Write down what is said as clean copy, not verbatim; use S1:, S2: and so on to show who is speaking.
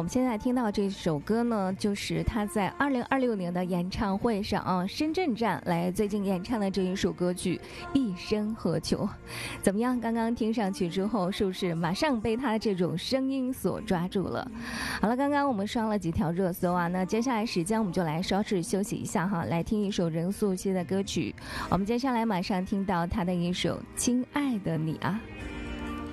S1: 们现在听到这首歌呢，就是他在2026年的演唱会上深圳站来最近演唱的这一首歌曲《一生何求》。怎么样？刚刚听上去之后，是不是马上被他这种声音所抓住了？好了，刚刚我们刷了几条热搜啊，那接下来时间我们就来稍事休息一下哈，来听一首任素汐的歌曲。我们接下来马上听到他的一首《亲爱的你啊》。